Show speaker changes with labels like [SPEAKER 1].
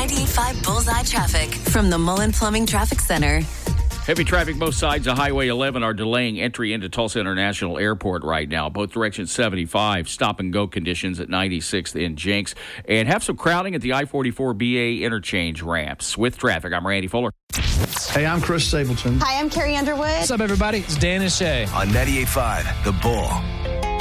[SPEAKER 1] 98.5 Bullseye Traffic from the Mullen Plumbing Traffic Center.
[SPEAKER 2] Heavy traffic both sides of Highway 11 are delaying entry into Tulsa International Airport right now. Both directions 75, stop-and-go conditions at 96th in Jenks. And have some crowding at the I-44 BA interchange ramps. With traffic, I'm Randy Fuller.
[SPEAKER 3] Hey, I'm Chris Stapleton.
[SPEAKER 4] Hi, I'm Carrie Underwood.
[SPEAKER 5] What's up, everybody? It's Dan and Shay.
[SPEAKER 6] On 98.5, The Bull.